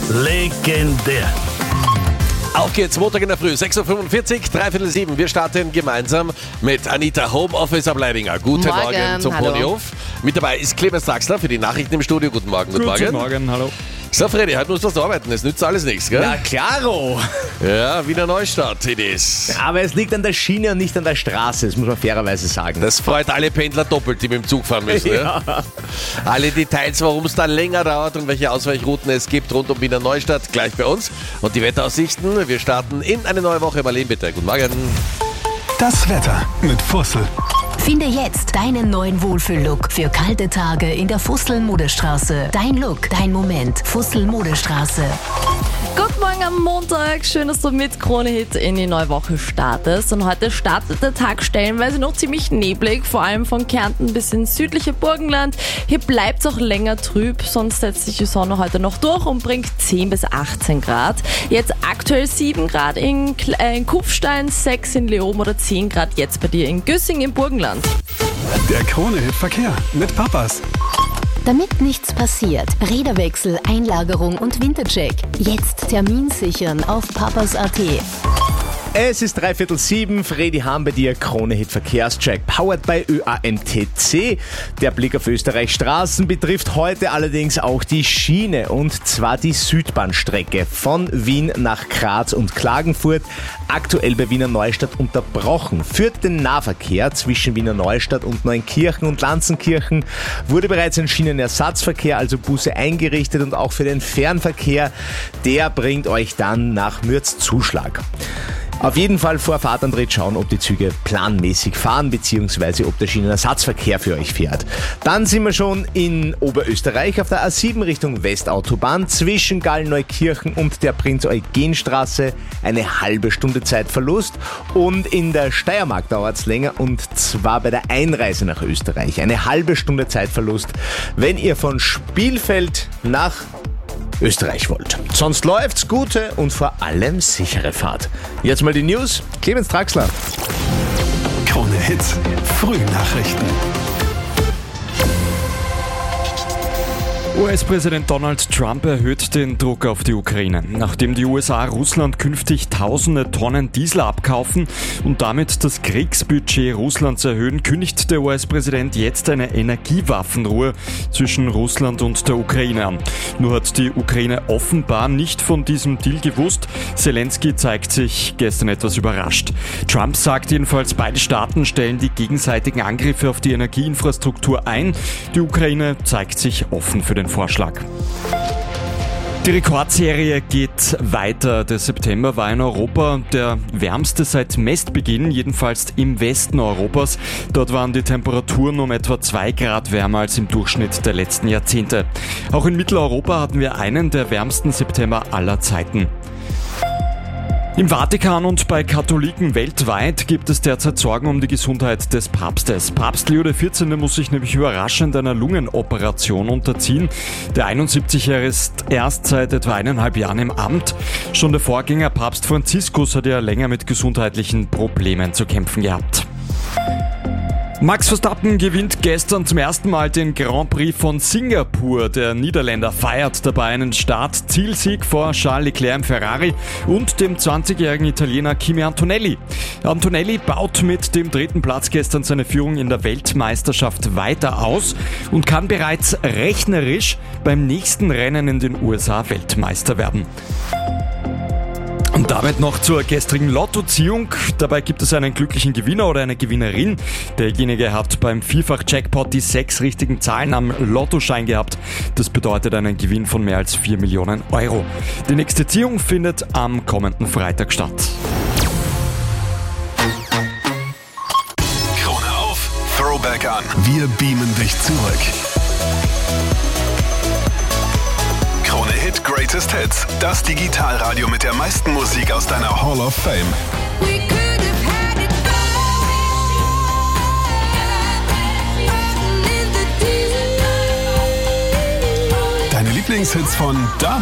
Legendär. Auf geht's, Montag in der Früh, 6.45 Uhr, 6:45. Wir starten gemeinsam mit Anita Homeoffice-Ableidinger. Guten Morgen zum Ponyhof. Mit dabei ist Clemens Draxler für die Nachrichten im Studio. Guten Morgen. Guten Morgen, hallo. So, Freddy, heute musst du arbeiten, es nützt alles nichts, gell? Ja, klaro. Ja, Wiener Neustadt, it is. Aber es liegt an der Schiene und nicht an der Straße, das muss man fairerweise sagen. Das freut alle Pendler doppelt, die mit dem Zug fahren müssen. Ja. Alle Details, warum es dann länger dauert und welche Ausweichrouten es gibt rund um Wiener Neustadt, gleich bei uns. Und die Wetteraussichten, wir starten in eine neue Woche. Marlene, bitte. Guten Morgen. Das Wetter mit Fussel. Finde jetzt deinen neuen Wohlfühl-Look für kalte Tage in der Fussel-Modestraße. Dein Look, dein Moment. Fussel-Modestraße. Guten Morgen am Montag. Schön, dass du mit Krone-Hit in die neue Woche startest. Und heute startet der Tag stellenweise noch ziemlich neblig, vor allem von Kärnten bis ins südliche Burgenland. Hier bleibt es auch länger trüb, sonst setzt sich die Sonne heute noch durch und bringt 10 bis 18 Grad. Jetzt aktuell 7 Grad in Kufstein, 6 in Leoben oder 10 Grad jetzt bei dir in Güssing im Burgenland. Der Krone-Hit-Verkehr mit Papas. Damit nichts passiert, Räderwechsel, Einlagerung und Wintercheck. Jetzt Termin sichern auf papas.at. Es ist 6:45, Freddy Hahn bei dir, Krone-Hit Verkehrscheck, powered by ÖAMTC. Der Blick auf Österreichs Straßen betrifft heute allerdings auch die Schiene, und zwar die Südbahnstrecke von Wien nach Graz und Klagenfurt, aktuell bei Wiener Neustadt unterbrochen. Für den Nahverkehr zwischen Wiener Neustadt und Neunkirchen und Lanzenkirchen wurde bereits ein Schienenersatzverkehr, also Busse, eingerichtet, und auch für den Fernverkehr, der bringt euch dann nach Mürzzuschlag. Auf jeden Fall vor Fahrtantritt schauen, ob die Züge planmäßig fahren, beziehungsweise ob der Schienenersatzverkehr für euch fährt. Dann sind wir schon in Oberösterreich auf der A7 Richtung Westautobahn zwischen Gallneukirchen und der Prinz-Eugen-Straße. Eine halbe Stunde Zeitverlust. Und in der Steiermark dauert es länger, und zwar bei der Einreise nach Österreich. Eine halbe Stunde Zeitverlust, wenn ihr von Spielfeld nach Österreich wollt. Sonst läuft's, gute und vor allem sichere Fahrt. Jetzt mal die News. Clemens Draxler. Krone-Hit Frühnachrichten. US-Präsident Donald Trump erhöht den Druck auf die Ukraine. Nachdem die USA Russland künftig tausende Tonnen Diesel abkaufen und damit das Kriegsbudget Russlands erhöhen, kündigt der US-Präsident jetzt eine Energiewaffenruhe zwischen Russland und der Ukraine an. Nur hat die Ukraine offenbar nicht von diesem Deal gewusst. Zelensky zeigt sich gestern etwas überrascht. Trump sagt jedenfalls, beide Staaten stellen die gegenseitigen Angriffe auf die Energieinfrastruktur ein. Die Ukraine zeigt sich offen für den Vorschlag. Die Rekordserie geht weiter. Der September war in Europa der wärmste seit Messbeginn, jedenfalls im Westen Europas. Dort waren die Temperaturen um etwa 2 Grad wärmer als im Durchschnitt der letzten Jahrzehnte. Auch in Mitteleuropa hatten wir einen der wärmsten September aller Zeiten. Im Vatikan und bei Katholiken weltweit gibt es derzeit Sorgen um die Gesundheit des Papstes. Papst Leo XIV. Muss sich nämlich überraschend einer Lungenoperation unterziehen. Der 71-Jährige ist erst seit etwa 1,5 Jahren im Amt. Schon der Vorgänger Papst Franziskus hat ja länger mit gesundheitlichen Problemen zu kämpfen gehabt. Max Verstappen gewinnt gestern zum ersten Mal den Grand Prix von Singapur. Der Niederländer feiert dabei einen Start-Zielsieg vor Charles Leclerc im Ferrari und dem 20-jährigen Italiener Kimi Antonelli. Antonelli baut mit dem 3. Platz gestern seine Führung in der Weltmeisterschaft weiter aus und kann bereits rechnerisch beim nächsten Rennen in den USA Weltmeister werden. Und damit noch zur gestrigen Lottoziehung. Dabei gibt es einen glücklichen Gewinner oder eine Gewinnerin. Derjenige hat beim Vielfach-Jackpot die 6 richtigen Zahlen am Lottoschein gehabt. Das bedeutet einen Gewinn von mehr als 4 Millionen Euro. Die nächste Ziehung findet am kommenden Freitag statt. Krone auf, Throwback an. Wir beamen dich zurück. Krone-Hit Greatest Hits. Das Digitalradio mit der meisten Musik aus deiner Hall of Fame. Deine Lieblingshits von damals.